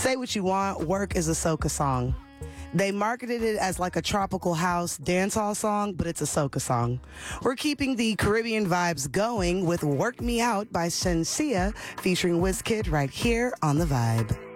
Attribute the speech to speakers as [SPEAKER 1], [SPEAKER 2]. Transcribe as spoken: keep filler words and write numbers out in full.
[SPEAKER 1] Say what you want, Work is a soca song. They marketed it as like a tropical house dancehall song, but it's a soca song. We're keeping the Caribbean vibes going with Work Me Out by Shensia featuring Wizkid right here on The Vibe.